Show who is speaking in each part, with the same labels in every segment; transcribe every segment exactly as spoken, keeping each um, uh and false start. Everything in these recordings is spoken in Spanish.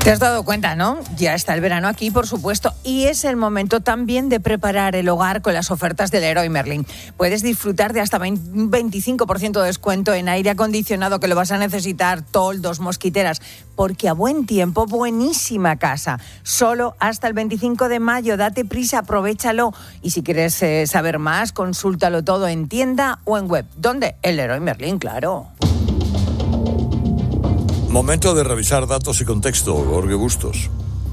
Speaker 1: Te has dado cuenta, ¿no? Ya está el verano aquí, por supuesto, y es el momento también de preparar el hogar con las ofertas del Leroy Merlin. Puedes disfrutar de hasta un veinticinco por ciento de descuento en aire acondicionado, que lo vas a necesitar, toldos, mosquiteras, porque a buen tiempo, buenísima casa. Solo hasta el veinticinco de mayo, date prisa, aprovéchalo. Y si quieres eh, saber más, consúltalo todo en tienda o en web. ¿Dónde? El Leroy Merlin, claro.
Speaker 2: Momento de revisar datos y contexto, Jorge Bustos.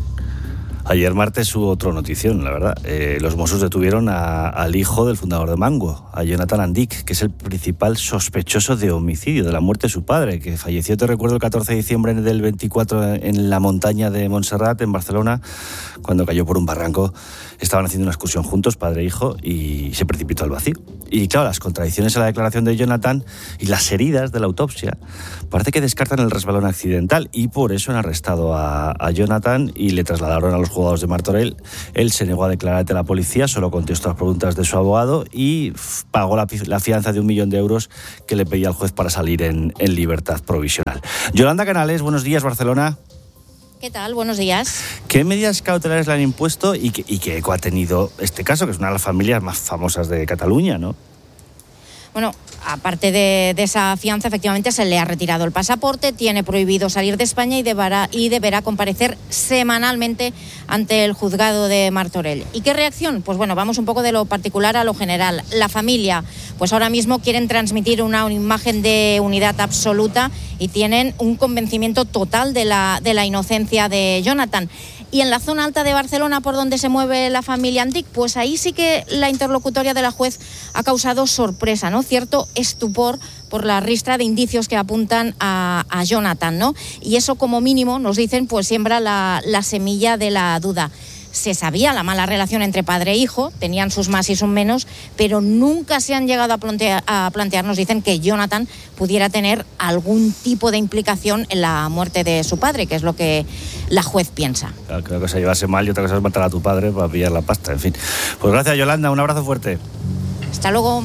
Speaker 3: Ayer martes hubo otra notición, la verdad. Eh, los Mossos detuvieron a, al hijo del fundador de Mango, a Jonathan Andic, que es el principal sospechoso de homicidio, de la muerte de su padre, que falleció, te recuerdo, el catorce de diciembre del veinticuatro en la montaña de Montserrat, en Barcelona, cuando cayó por un barranco. Estaban haciendo una excursión juntos, padre e hijo, y se precipitó al vacío. Y claro, las contradicciones en la declaración de Jonathan y las heridas de la autopsia parece que descartan el resbalón accidental, y por eso han arrestado a, a Jonathan y le trasladaron a los juzgados de Martorell. Él se negó a declarar ante la policía, solo contestó las preguntas de su abogado y pagó la, la fianza de un millón de euros que le pedía al juez para salir en, en libertad provisional. Yolanda Canales, buenos días, Barcelona.
Speaker 4: ¿Qué tal? Buenos días.
Speaker 3: ¿Qué medidas cautelares le han impuesto y qué, y qué eco ha tenido este caso, que es una de las familias más famosas de Cataluña, ¿no?
Speaker 4: Bueno, aparte de, de esa fianza, efectivamente se le ha retirado el pasaporte, tiene prohibido salir de España y deberá, y deberá comparecer semanalmente ante el juzgado de Martorell. ¿Y qué reacción? Pues bueno, vamos un poco de lo particular a lo general. La familia, pues ahora mismo quieren transmitir una, una imagen de unidad absoluta y tienen un convencimiento total de la, de la inocencia de Jonathan. Y en la zona alta de Barcelona, por donde se mueve la familia Andic, pues ahí sí que la interlocutoria de la juez ha causado sorpresa, ¿no? Cierto estupor por la ristra de indicios que apuntan a, a Jonathan, ¿no? Y eso, como mínimo, nos dicen, pues siembra la, la semilla de la duda. Se sabía la mala relación entre padre e hijo, tenían sus más y sus menos, pero nunca se han llegado a plantear, a plantear, nos dicen, que Jonathan pudiera tener algún tipo de implicación en la muerte de su padre, que es lo que la juez piensa.
Speaker 3: Claro, que una cosa llevarse mal y otra cosa es matar a tu padre para pillar la pasta, en fin. Pues gracias, Yolanda, un abrazo fuerte.
Speaker 4: Hasta luego.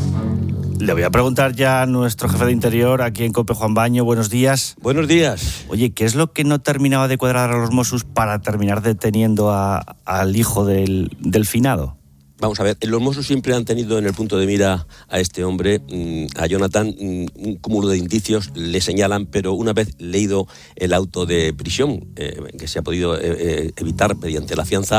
Speaker 3: Le voy a preguntar ya a nuestro jefe de Interior, aquí en COPE, Juan Baño. Buenos días.
Speaker 5: Buenos días.
Speaker 3: Oye, ¿qué es lo que no terminaba de cuadrar a los Mossos para terminar deteniendo a, al hijo del, del finado?
Speaker 5: Vamos a ver, los Mossos siempre han tenido en el punto de mira a este hombre, a Jonathan, un cúmulo de indicios le señalan, pero una vez leído el auto de prisión, eh, que se ha podido eh, evitar mediante la fianza,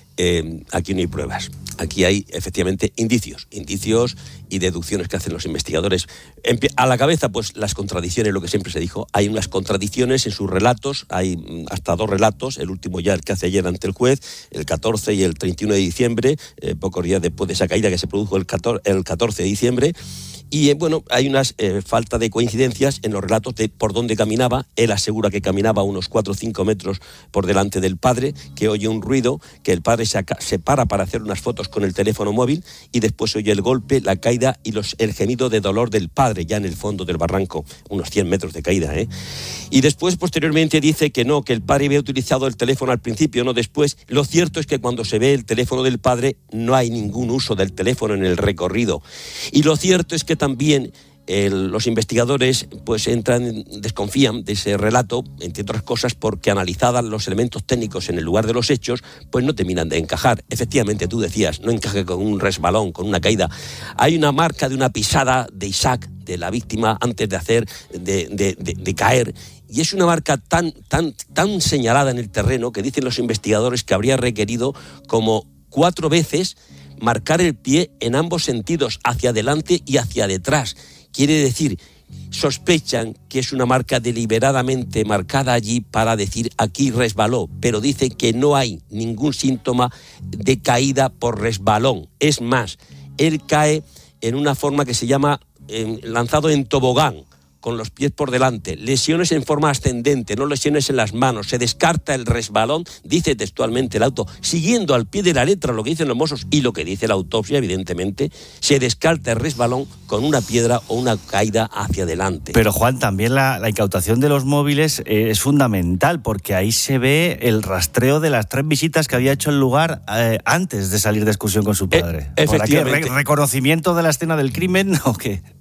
Speaker 5: eh, aquí no hay pruebas. Aquí hay efectivamente indicios, indicios y deducciones que hacen los investigadores. A la cabeza, pues las contradicciones, lo que siempre se dijo. Hay unas contradicciones en sus relatos, hay hasta dos relatos, el último ya el que hace ayer ante el juez, el catorce y el treinta y uno de diciembre, eh, pocos días después de esa caída que se produjo el catorce de diciembre. Y eh, bueno, hay una eh, falta de coincidencias en los relatos de por dónde caminaba. Él asegura que caminaba unos cuatro o cinco metros por delante del padre, que oye un ruido, que el padre se, aca- se para para hacer unas fotos con el teléfono móvil y después oye el golpe, la caída y los, el gemido de dolor del padre ya en el fondo del barranco, unos cien metros de caída, ¿eh? Y después, posteriormente, dice que no, que el padre había utilizado el teléfono al principio, no después. Lo cierto es que cuando se ve el teléfono del padre no hay ningún uso del teléfono en el recorrido. Y lo cierto es que también el, los investigadores pues entran, desconfían de ese relato, entre otras cosas porque analizadas los elementos técnicos en el lugar de los hechos, pues no terminan de encajar. Efectivamente, tú decías, no encaja con un resbalón, con una caída. Hay una marca de una pisada de Isaac, de la víctima, antes de hacer, de, de, de, de caer. Y es una marca tan, tan, tan señalada en el terreno que dicen los investigadores que habría requerido como cuatro veces marcar el pie en ambos sentidos, hacia adelante y hacia detrás. Quiere decir, sospechan que es una marca deliberadamente marcada allí para decir aquí resbaló, pero dicen que no hay ningún síntoma de caída por resbalón. Es más, él cae en una forma que se llama eh, lanzado en tobogán, con los pies por delante, lesiones en forma ascendente, no lesiones en las manos, se descarta el resbalón, dice textualmente el auto, siguiendo al pie de la letra lo que dicen los Mossos y lo que dice la autopsia, evidentemente, se descarta el resbalón con una piedra o una caída hacia adelante.
Speaker 3: Pero Juan, también la, la incautación de los móviles eh, es fundamental, porque ahí se ve el rastreo de las tres visitas que había hecho el lugar eh, antes de salir de excursión con su padre.
Speaker 5: Eh, efectivamente.
Speaker 3: ¿Re- ¿Reconocimiento de la escena del crimen o qué?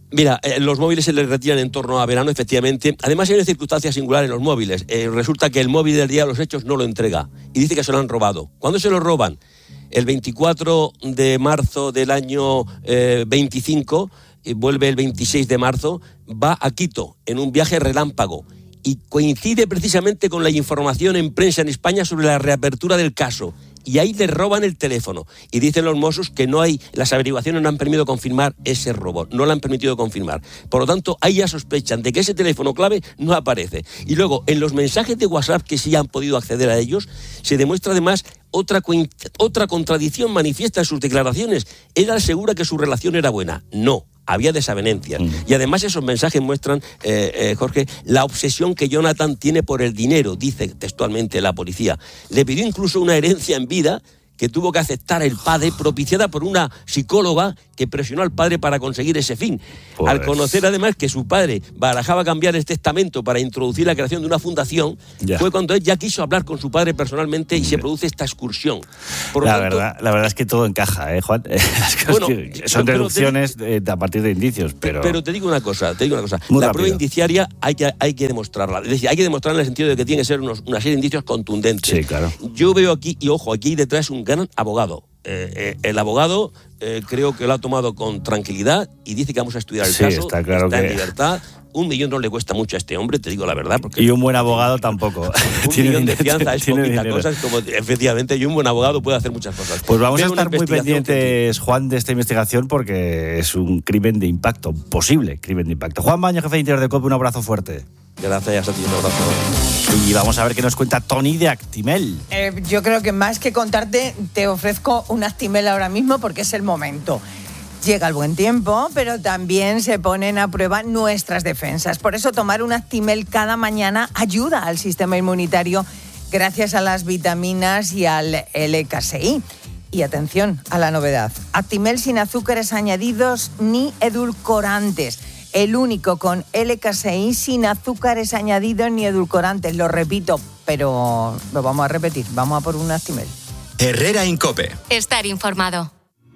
Speaker 5: Mira, eh, los móviles se les retiran en torno a verano, efectivamente. Además hay una circunstancia singular en los móviles. Eh, resulta que el móvil del día de los hechos no lo entrega y dice que se lo han robado. ¿Cuándo se lo roban? El veinticuatro de marzo del año eh, veinticinco, y vuelve el veintiséis de marzo, va a Quito en un viaje relámpago y coincide precisamente con la información en prensa en España sobre la reapertura del caso. Y ahí le roban el teléfono. Y dicen los Mossos que no hay, las averiguaciones no han permitido confirmar ese robo. No lo han permitido confirmar. Por lo tanto, ahí ya sospechan de que ese teléfono clave no aparece. Y luego, en los mensajes de WhatsApp que sí han podido acceder a ellos, se demuestra además otra, otra contradicción manifiesta en sus declaraciones. Él asegura que su relación era buena. No. Había desavenencias. Mm. Y además esos mensajes muestran, eh, eh, Jorge, la obsesión que Jonathan tiene por el dinero, dice textualmente la policía. Le pidió incluso una herencia en vida que tuvo que aceptar el padre, propiciada por una psicóloga que presionó al padre para conseguir ese fin. Pues... Al conocer además que su padre barajaba cambiar el testamento para introducir la creación de una fundación, ya. fue cuando él ya quiso hablar con su padre personalmente y se produce esta excursión. Por
Speaker 3: la,
Speaker 5: tanto,
Speaker 3: verdad, la verdad es que todo encaja, ¿eh, Juan? Bueno, son deducciones te, a partir de indicios, pero...
Speaker 5: Pero te digo una cosa, te digo una cosa. Muy la rápido. Prueba indiciaria hay que, hay que demostrarla. Es decir, hay que demostrarla en el sentido de que tiene que ser unos, una serie de indicios contundentes.
Speaker 3: Sí, claro.
Speaker 5: Yo veo aquí, y ojo, aquí detrás un gran abogado. Eh, eh, el abogado eh, creo que lo ha tomado con tranquilidad y dice que vamos a estudiar el
Speaker 3: sí,
Speaker 5: caso,
Speaker 3: está, claro
Speaker 5: está
Speaker 3: que...
Speaker 5: en libertad. Un millón no le cuesta mucho a este hombre, te digo la verdad. Porque
Speaker 3: y un buen abogado tampoco.
Speaker 5: Un millón de fianza es poquita cosa, es como, efectivamente, y un buen abogado puede hacer muchas cosas.
Speaker 3: Pues vamos Veo a estar muy pendientes, que... Juan, de esta investigación porque es un crimen de impacto, posible crimen de impacto. Juan Baño, jefe de Interior de COPE, un abrazo fuerte.
Speaker 5: Gracias a ti, un abrazo.
Speaker 3: Y vamos a ver qué nos cuenta Tony de Actimel.
Speaker 1: Eh, yo creo que más que contarte, te ofrezco un Actimel ahora mismo porque es el momento. Llega el buen tiempo, pero también se ponen a prueba nuestras defensas. Por eso tomar un Actimel cada mañana ayuda al sistema inmunitario gracias a las vitaminas y al L K S I. Y atención a la novedad. Actimel sin azúcares añadidos ni edulcorantes. El único con L K S I sin azúcares añadidos ni edulcorantes. Lo repito, pero lo vamos a repetir. Vamos a por un Actimel.
Speaker 6: Herrera en COPE.
Speaker 7: Estar informado.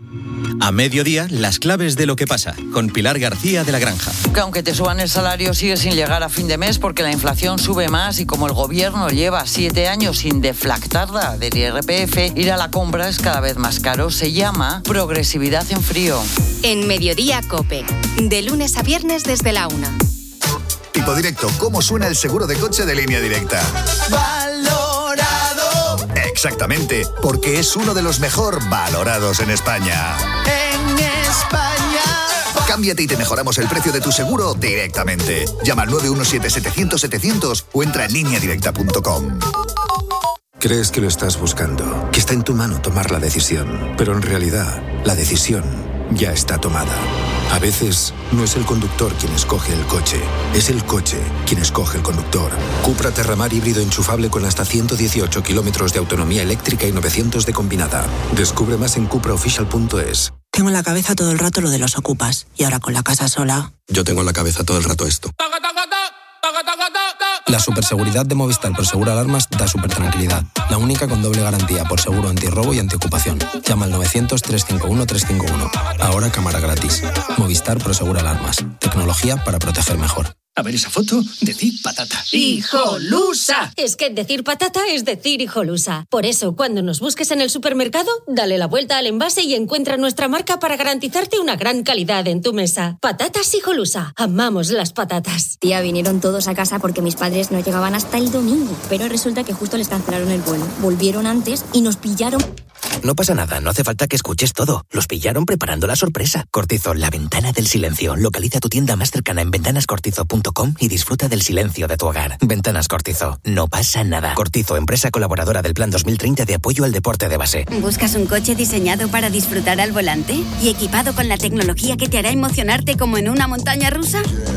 Speaker 6: A mediodía, las claves de lo que pasa, con Pilar García de la Granja.
Speaker 8: Que aunque te suban el salario, sigue sin llegar a fin de mes porque la inflación sube más y como el gobierno lleva siete años sin deflactarla del I R P F, ir a la compra es cada vez más caro. Se llama progresividad en frío.
Speaker 7: En Mediodía COPE, de lunes a viernes desde la una.
Speaker 9: Tipo directo, ¿cómo suena el seguro de coche de Línea Directa? ¡Valorado! Exactamente, porque es uno de los mejor valorados en España.
Speaker 10: En España.
Speaker 9: Cámbiate y te mejoramos el precio de tu seguro directamente. Llama al nueve uno siete, setecientos, setecientos o entra en línea directa punto com.
Speaker 11: Crees que lo estás buscando, que está en tu mano tomar la decisión, pero en realidad la decisión ya está tomada. A veces no es el conductor quien escoge el coche, es el coche quien escoge el conductor. Cupra Terramar híbrido enchufable con hasta ciento dieciocho kilómetros de autonomía eléctrica y novecientos de combinada. Descubre más en cupra official punto es.
Speaker 12: Tengo en la cabeza todo el rato lo de los ocupas y ahora con la casa sola.
Speaker 11: Yo tengo en la cabeza todo el rato esto.
Speaker 13: La superseguridad de Movistar Prosegura Alarmas da súper tranquilidad. La única con doble garantía por seguro antirrobo y antiocupación. Llama al novecientos, trescientos cincuenta y uno, trescientos cincuenta y uno. Ahora cámara gratis. Movistar Prosegura Alarmas. Tecnología para proteger mejor.
Speaker 14: A ver esa foto, decir patata.
Speaker 15: ¡Hijolusa! Es que decir patata es decir hijolusa. Por eso, cuando nos busques en el supermercado, dale la vuelta al envase y encuentra nuestra marca para garantizarte una gran calidad en tu mesa. Patatas Hijolusa. Amamos las patatas.
Speaker 16: Tía, vinieron todos a casa porque mis padres no llegaban hasta el domingo. Pero resulta que justo les cancelaron el vuelo. Volvieron antes y nos pillaron...
Speaker 17: No pasa nada, no hace falta que escuches todo. Los pillaron preparando la sorpresa. Cortizo, la ventana del silencio. Localiza tu tienda más cercana en ventanas cortizo punto com y disfruta del silencio de tu hogar. Ventanas Cortizo, no pasa nada. Cortizo, empresa colaboradora del Plan dos mil treinta de apoyo al deporte de base.
Speaker 18: ¿Buscas un coche diseñado para disfrutar al volante? ¿Y equipado con la tecnología que te hará emocionarte como en una montaña rusa?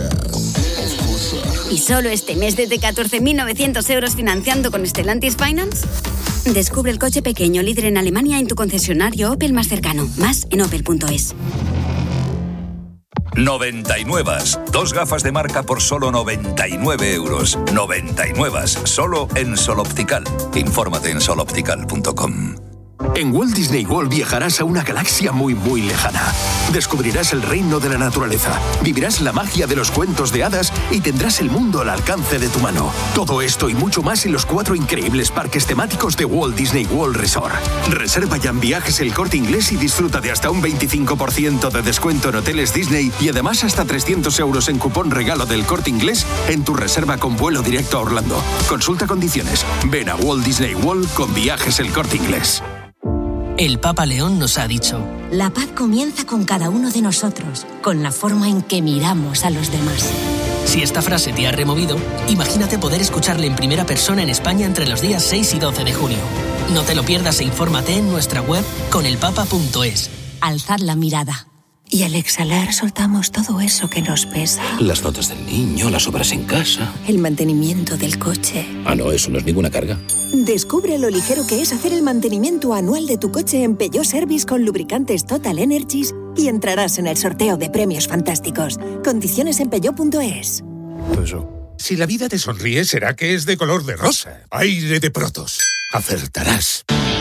Speaker 18: ¿Y solo este mes desde catorce mil novecientos euros financiando con Stellantis Finance? Descubre el coche pequeño líder en Alemania en tu concesionario Opel más cercano. Más en opel punto es.
Speaker 19: noventa y nueve. Dos gafas de marca por solo noventa y nueve euros. noventa y nueve. Solo en Sol Optical. Infórmate en sol optical punto com.
Speaker 11: En Walt Disney World viajarás a una galaxia muy muy lejana. Descubrirás el reino de la naturaleza, vivirás la magia de los cuentos de hadas y tendrás el mundo al alcance de tu mano. Todo esto y mucho más en los cuatro increíbles parques temáticos de Walt Disney World Resort. Reserva ya en Viajes El Corte Inglés y disfruta de hasta un veinticinco por ciento de descuento en hoteles Disney y además hasta trescientos euros en cupón regalo del Corte Inglés en tu reserva con vuelo directo a Orlando. Consulta condiciones. Ven a Walt Disney World con Viajes El Corte Inglés.
Speaker 20: El Papa León nos ha dicho:
Speaker 21: la paz comienza con cada uno de nosotros, con la forma en que miramos a los demás.
Speaker 20: Si esta frase te ha removido, imagínate poder escucharle en primera persona en España entre los días seis y doce de junio. No te lo pierdas e infórmate en nuestra web conelpapa punto es.
Speaker 21: Alzad la mirada. Y al exhalar soltamos todo eso que nos pesa.
Speaker 22: Las notas del niño, las obras en casa.
Speaker 21: El mantenimiento del coche.
Speaker 22: Ah, no, eso no es ninguna carga.
Speaker 21: Descubre lo ligero que es hacer el mantenimiento anual de tu coche en Peugeot Service con lubricantes Total Energies y entrarás en el sorteo de premios fantásticos. Condiciones en peugeot punto es.
Speaker 23: Eso. Si la vida te sonríe, será que es de color de rosa. Aire de Protos. Acertarás.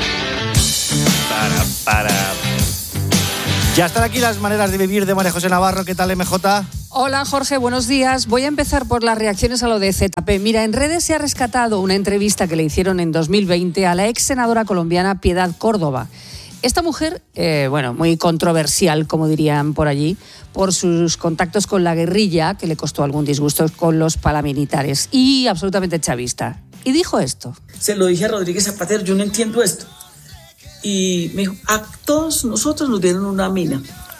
Speaker 3: Para, para... Ya están aquí las maneras de vivir de María José Navarro. ¿Qué tal, M J?
Speaker 24: Hola, Jorge, buenos días. Voy a empezar por las reacciones a lo de Z P. Mira, en redes se ha rescatado una entrevista que le hicieron en dos mil veinte a la ex senadora colombiana Piedad Córdoba. Esta mujer, eh, bueno, muy controversial, como dirían por allí, por sus contactos con la guerrilla, que le costó algún disgusto con los paramilitares, y absolutamente chavista. Y dijo esto.
Speaker 25: Se lo dije a Rodríguez Zapatero, yo no entiendo esto. Y me dijo, a todos nosotros nos dieron una mina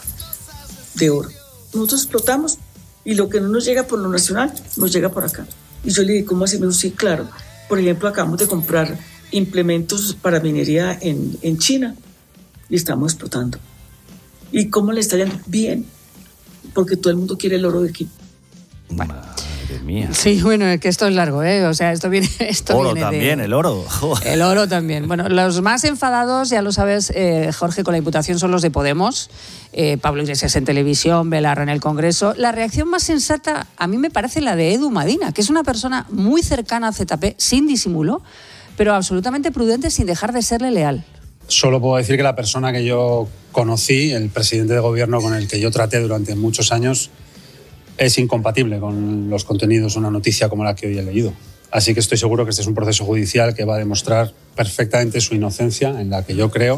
Speaker 25: de oro. Nosotros explotamos y lo que no nos llega por lo nacional, nos llega por acá. Y yo le dije, ¿cómo así? Me dijo, sí, claro. Por ejemplo, acabamos de comprar implementos para minería en, en China y estamos explotando. ¿Y cómo le está yendo? Bien, porque todo el mundo quiere el oro de aquí.
Speaker 3: Bueno. Madre mía.
Speaker 24: Sí, bueno, es que esto es largo, ¿eh? O sea, esto viene, esto
Speaker 3: oro
Speaker 24: viene
Speaker 3: también,
Speaker 24: de...
Speaker 3: el oro.
Speaker 24: El oro también. Bueno, los más enfadados, ya lo sabes, eh, Jorge, con la imputación son los de Podemos. Eh, Pablo Iglesias en televisión, Belarra en el Congreso. La reacción más sensata a mí me parece la de Edu Madina, que es una persona muy cercana a Z P, sin disimulo, pero absolutamente prudente sin dejar de serle leal.
Speaker 26: Solo puedo decir que la persona que yo conocí, el presidente de gobierno con el que yo traté durante muchos años, es incompatible con los contenidos de una noticia como la que hoy he leído. Así que estoy seguro que este es un proceso judicial que va a demostrar perfectamente su inocencia, en la que yo creo.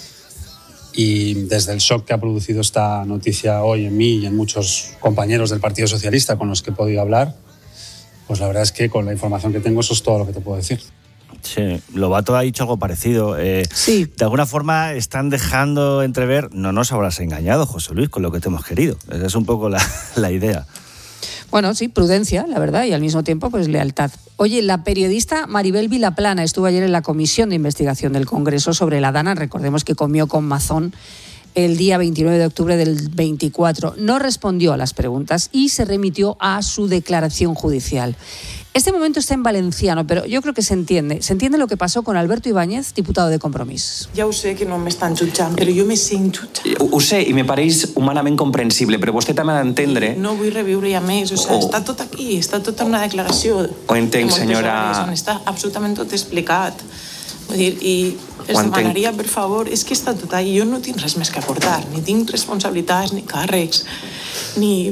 Speaker 26: Y desde el shock que ha producido esta noticia hoy en mí y en muchos compañeros del Partido Socialista con los que he podido hablar, pues la verdad es que con la información que tengo eso es todo lo que te puedo decir.
Speaker 3: Sí, Lobato ha dicho algo parecido. Eh,
Speaker 24: sí.
Speaker 3: De alguna forma están dejando entrever, no nos habrás engañado, José Luis, con lo que te hemos querido. Esa es un poco la, la idea.
Speaker 24: Bueno, sí, prudencia, la verdad, y al mismo tiempo, pues lealtad. Oye, la periodista Maribel Vilaplana estuvo ayer en la Comisión de Investigación del Congreso sobre la Dana. Recordemos que comió con Mazón el día veintinueve de octubre del veinticuatro. No respondió a las preguntas y se remitió a su declaración judicial. Este momento está en valenciano, pero yo creo que se entiende. Se entiende lo que pasó con Alberto Ibáñez, diputado de Compromís.
Speaker 27: Ja ho sé que no m'estan jutjant, però jo me sent jutjant.
Speaker 28: Ho sé, i me pareix humanament comprensible, però vostè també ha d'entendre...
Speaker 27: No vull reviure ja més, o sigui, oh. està tot aquí, està tot en una declaració.
Speaker 28: Ho entenc, senyora...
Speaker 27: Hores, està absolutament tot explicat. Vull dir, i els demanaria, per favor, és que està tot allà, jo no tinc res més que aportar, ni tinc responsabilitats, ni càrrecs, ni...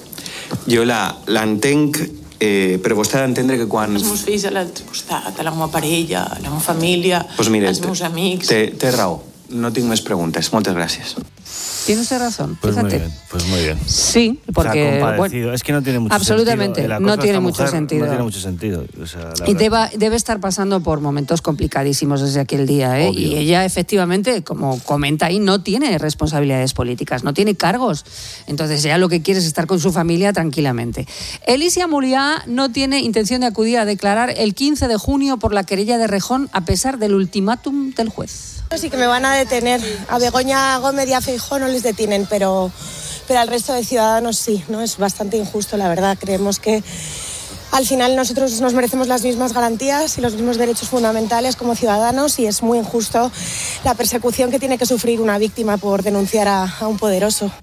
Speaker 28: Jo l'entenc... Eh, però vostè ha d'entendre que quan...
Speaker 27: Els meus fills a l'altre costat, a la meva parella, a la meva família,
Speaker 28: pues mire,
Speaker 27: als meus amics...
Speaker 28: Té, té raó, no tinc més preguntes. Moltes gràcies.
Speaker 24: Tiene usted razón,
Speaker 3: pues
Speaker 24: fíjate.
Speaker 3: Muy bien, pues muy bien.
Speaker 24: Sí, porque...
Speaker 3: Bueno, es que no tiene mucho
Speaker 24: absolutamente,
Speaker 3: sentido.
Speaker 24: no tiene mucho sentido.
Speaker 3: No tiene mucho sentido. O sea,
Speaker 24: y deba, debe estar pasando por momentos complicadísimos desde aquel día, ¿eh? Y ella, efectivamente, como comenta ahí, no tiene responsabilidades políticas, no tiene cargos. Entonces ya lo que quiere es estar con su familia tranquilamente. Elisia Muliá no tiene intención de acudir a declarar el quince de junio por la querella de Rejón, a pesar del ultimátum del juez.
Speaker 29: Sí que me van a detener. A Begoña Gómez y a Feijóo no les detienen, pero, pero al resto de ciudadanos sí, ¿no? Es bastante injusto, la verdad. Creemos que al final nosotros nos merecemos las mismas garantías y los mismos derechos fundamentales como ciudadanos y es muy injusto la persecución que tiene que sufrir una víctima por denunciar a, a un poderoso.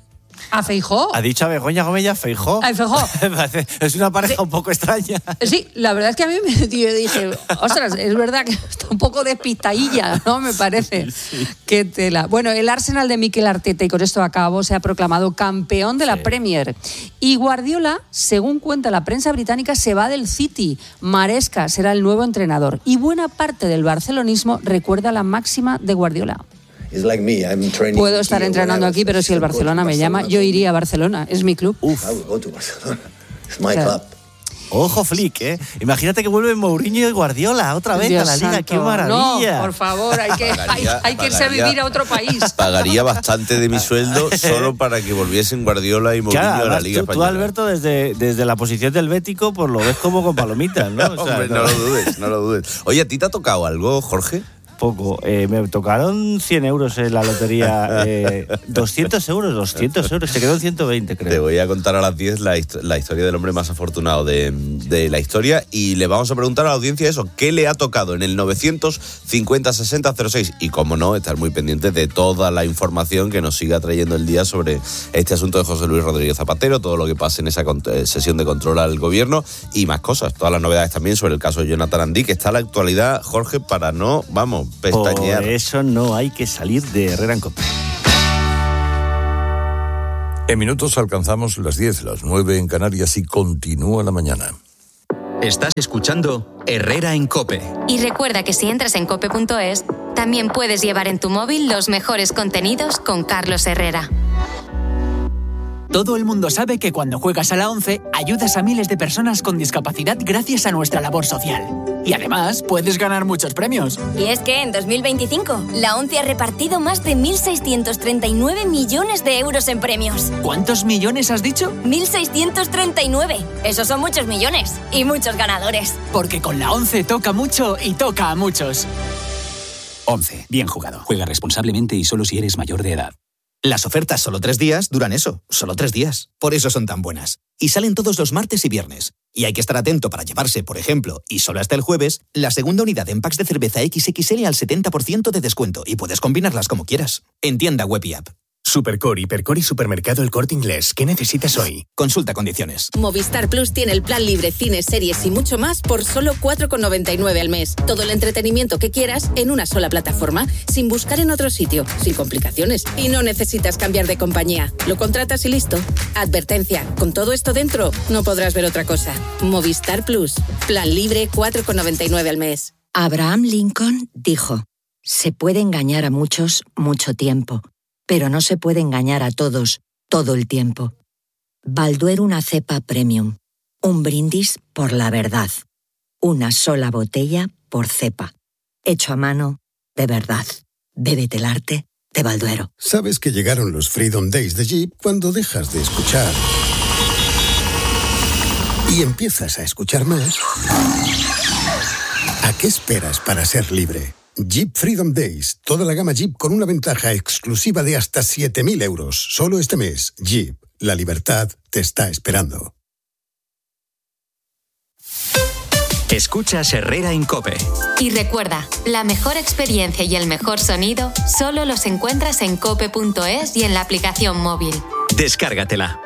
Speaker 24: ¿A Feijóo?
Speaker 3: Ha dicho a Begoña Gómez y a Feijóo.
Speaker 24: ¿A Feijóo?
Speaker 3: Es una pareja
Speaker 24: sí.
Speaker 3: un poco extraña.
Speaker 24: Sí, la verdad es que a mí me yo dije, ostras, es verdad que está un poco despistadilla, ¿no? Me parece. Sí. Qué tela. Bueno, el Arsenal de Mikel Arteta, y con esto acabo, se ha proclamado campeón de la sí. Premier. Y Guardiola, según cuenta la prensa británica, se va del City. Maresca será el nuevo entrenador. Y buena parte del barcelonismo recuerda la máxima de Guardiola. Puedo estar entrenando aquí, pero si el Barcelona me llama, yo iría a Barcelona. Es mi club.
Speaker 3: Uf. Claro. Ojo, Flick, ¿eh? Imagínate que vuelven Mourinho y Guardiola otra vez
Speaker 24: Dios
Speaker 3: a la Liga.
Speaker 24: santo.
Speaker 3: ¡Qué maravilla!
Speaker 24: No, por favor, hay que, pagaría, hay, hay que irse a vivir a otro país.
Speaker 1: Pagaría bastante de mi sueldo solo para que volviesen Guardiola y Mourinho claro, a la Liga
Speaker 3: tú,
Speaker 1: Española.
Speaker 3: Tú, Alberto, desde, desde la posición del Bético, pues lo ves como con palomitas, ¿no?
Speaker 1: no,
Speaker 3: o sea,
Speaker 1: hombre, no.
Speaker 3: no
Speaker 1: lo dudes, no lo dudes. Oye, ¿a ti te ha tocado algo, Jorge?
Speaker 3: Poco. Eh, me tocaron cien euros en la lotería. Eh, doscientos euros, doscientos euros. Se quedó en ciento veinte, creo.
Speaker 1: Te voy a contar a las diez la, hist- la historia del hombre más afortunado de, de la historia y le vamos a preguntar a la audiencia eso, ¿qué le ha tocado en el novecientos cincuenta sesenta cero seis? Y como no, estar muy pendientes de toda la información que nos siga trayendo el día sobre este asunto de José Luis Rodríguez Zapatero, todo lo que pase en esa cont- sesión de control al gobierno y más cosas. Todas las novedades también sobre el caso de Jonathan Andí, que está en la actualidad, Jorge, para no, vamos, pestañear.
Speaker 3: Por eso no hay que salir de Herrera en Cope.
Speaker 2: En minutos alcanzamos las diez, las nueve en Canarias y continúa la mañana.
Speaker 4: Estás escuchando Herrera en Cope.
Speaker 5: Y recuerda que si entras en cope punto es, también puedes llevar en tu móvil los mejores contenidos con Carlos Herrera.
Speaker 6: Todo el mundo sabe que cuando juegas a la ONCE ayudas a miles de personas con discapacidad gracias a nuestra labor social. Y además puedes ganar muchos premios.
Speaker 16: Y es que en dos mil veinticinco la ONCE ha repartido más de mil seiscientos treinta y nueve millones de euros en premios.
Speaker 6: ¿Cuántos millones has dicho?
Speaker 16: mil seiscientos treinta y nueve. Esos son muchos millones y muchos ganadores.
Speaker 6: Porque con la ONCE toca mucho y toca a muchos.
Speaker 7: ONCE. Bien jugado. Juega responsablemente y solo si eres mayor de edad.
Speaker 8: Las ofertas solo tres días duran eso, solo tres días. Por eso son tan buenas. Y salen todos los martes y viernes. Y hay que estar atento para llevarse, por ejemplo, y solo hasta el jueves, la segunda unidad en packs de cerveza equis equis ele al setenta por ciento de descuento. Y puedes combinarlas como quieras. En tienda web y app.
Speaker 9: Supercore, Hipercore y Supermercado El Corte Inglés. ¿Qué necesitas hoy?
Speaker 8: Consulta condiciones.
Speaker 10: Movistar Plus tiene el plan libre, cines, series y mucho más por solo cuatro con noventa y nueve al mes. Todo el entretenimiento que quieras en una sola plataforma, sin buscar en otro sitio, sin complicaciones. Y no necesitas cambiar de compañía. Lo contratas y listo. Advertencia, con todo esto dentro, no podrás ver otra cosa. Movistar Plus. Plan libre, cuatro con noventa y nueve al mes.
Speaker 30: Abraham Lincoln dijo, se puede engañar a muchos mucho tiempo, pero no se puede engañar a todos todo el tiempo. Balduero una cepa premium. Un brindis por la verdad. Una sola botella por cepa. Hecho a mano de verdad. Bébete el arte de Balduero.
Speaker 31: Sabes que llegaron los Freedom Days de Jeep cuando dejas de escuchar y empiezas a escuchar más. ¿A qué esperas para ser libre? Jeep Freedom Days. Toda la gama Jeep con una ventaja exclusiva de hasta siete mil euros. Solo este mes. Jeep. La libertad te está esperando.
Speaker 4: Escuchas Herrera en Cope.
Speaker 5: Y recuerda, la mejor experiencia y el mejor sonido solo los encuentras en cope punto es y en la aplicación móvil.
Speaker 4: Descárgatela.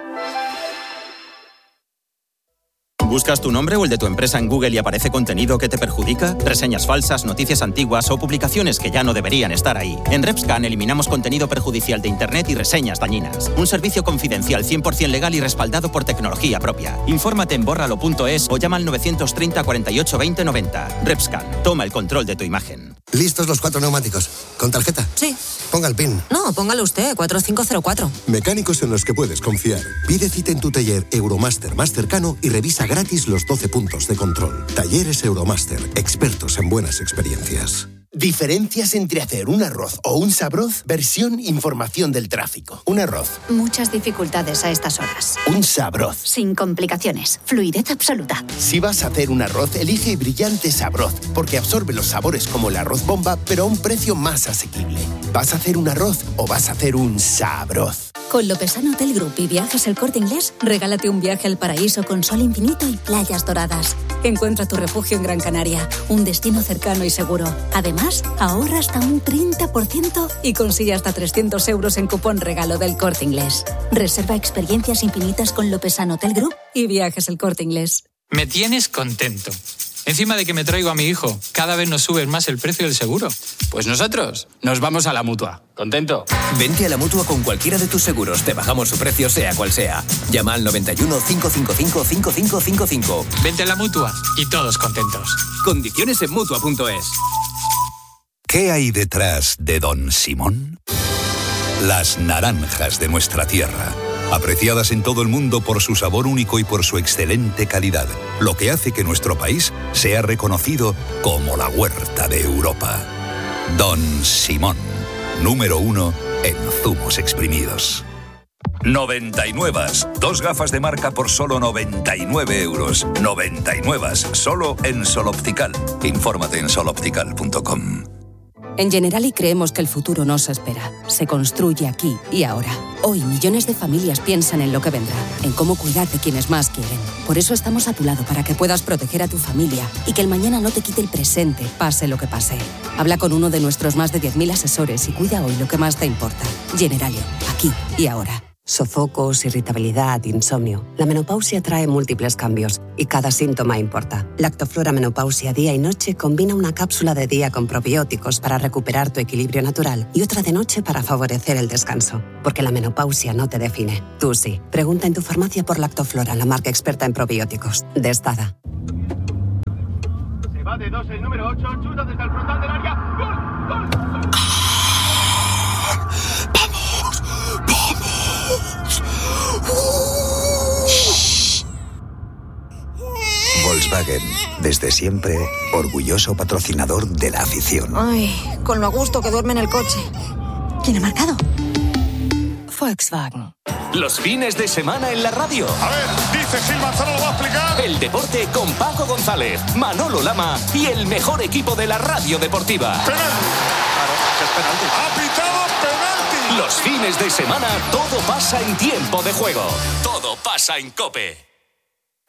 Speaker 32: ¿Buscas tu nombre o el de tu empresa en Google y aparece contenido que te perjudica? ¿Reseñas falsas, noticias antiguas o publicaciones que ya no deberían estar ahí? En RepScan eliminamos contenido perjudicial de Internet y reseñas dañinas. Un servicio confidencial cien por ciento legal y respaldado por tecnología propia. Infórmate en bórralo punto es o llama al novecientos treinta, cuarenta y ocho, veinte, noventa. RepScan. Toma el control de tu imagen.
Speaker 33: ¿Listos los cuatro neumáticos? ¿Con tarjeta?
Speaker 34: Sí.
Speaker 33: Ponga el PIN.
Speaker 34: No, póngalo usted, cuatro cinco cero cuatro.
Speaker 33: Mecánicos en los que puedes confiar. Pide cita en tu taller Euromaster más cercano y revisa gratis los doce puntos de control. Talleres Euromaster, expertos en buenas experiencias.
Speaker 35: Diferencias entre hacer un arroz o un sabroz, versión información del tráfico. Un arroz.
Speaker 36: Muchas dificultades a estas horas.
Speaker 35: Un sabroz.
Speaker 36: Sin complicaciones. Fluidez absoluta.
Speaker 35: Si vas a hacer un arroz, elige Brillante Sabroz, porque absorbe los sabores como el arroz bomba, pero a un precio más asequible. ¿Vas a hacer un arroz o vas a hacer un sabroz?
Speaker 10: Con Lopesano Hotel Group y Viajes El Corte Inglés, regálate un viaje al paraíso con sol infinito y playas doradas. Encuentra tu refugio en Gran Canaria, un destino cercano y seguro. Además, ahorra hasta un treinta por ciento y consigue hasta trescientos euros en cupón regalo del Corte Inglés. Reserva experiencias infinitas con Lopesano Hotel Group y Viajes El Corte Inglés.
Speaker 11: Me tienes contento. Encima de que me traigo a mi hijo, cada vez nos subes más el precio del seguro.
Speaker 12: Pues nosotros nos vamos a la Mutua. ¿Contento?
Speaker 13: Vente a la Mutua con cualquiera de tus seguros. Te bajamos su precio sea cual sea. Llama al noventa y uno, cinco cinco cinco, cinco cinco cinco cinco.
Speaker 11: Vente a la Mutua y todos contentos.
Speaker 13: Condiciones en Mutua punto es.
Speaker 14: ¿Qué hay detrás de Don Simón? Las naranjas de nuestra tierra. Apreciadas en todo el mundo por su sabor único y por su excelente calidad, lo que hace que nuestro país sea reconocido como la huerta de Europa. Don Simón, número uno en zumos exprimidos. noventa y nueve. Dos gafas de marca por solo noventa y nueve euros. noventa y nueve. Solo en Sol Optical. Infórmate en sol optical punto com.
Speaker 15: En Generali creemos que el futuro no se espera, se construye aquí y ahora. Hoy millones de familias piensan en lo que vendrá, en cómo cuidar de quienes más quieren. Por eso estamos a tu lado para que puedas proteger a tu familia y que el mañana no te quite el presente, pase lo que pase. Habla con uno de nuestros más de diez mil asesores y cuida hoy lo que más te importa. Generali, aquí y ahora.
Speaker 17: Sofocos, irritabilidad, insomnio. La menopausia trae múltiples cambios y cada síntoma importa. Lactoflora Menopausia Día y Noche combina una cápsula de día con probióticos para recuperar tu equilibrio natural y otra de noche para favorecer el descanso. Porque la menopausia no te define. Tú sí. Pregunta en tu farmacia por Lactoflora, la marca experta en probióticos. De Estada.
Speaker 18: Se va de dos el número ocho, chuta desde el frontal del área. ¡Gol! ¡Gol!
Speaker 14: Volkswagen, desde siempre, orgulloso patrocinador de la afición.
Speaker 34: Ay, con lo a gusto que duerme en el coche. ¿Quién ha marcado? Volkswagen.
Speaker 19: Los fines de semana en la radio.
Speaker 20: A ver, dice Gil Manzano, lo va a explicar.
Speaker 19: El deporte con Paco González, Manolo Lama y el mejor equipo de la radio deportiva.
Speaker 20: Penalti. Claro, es penalti. Ha pitado penalti.
Speaker 19: Los fines de semana todo pasa en tiempo de juego. Todo pasa en COPE.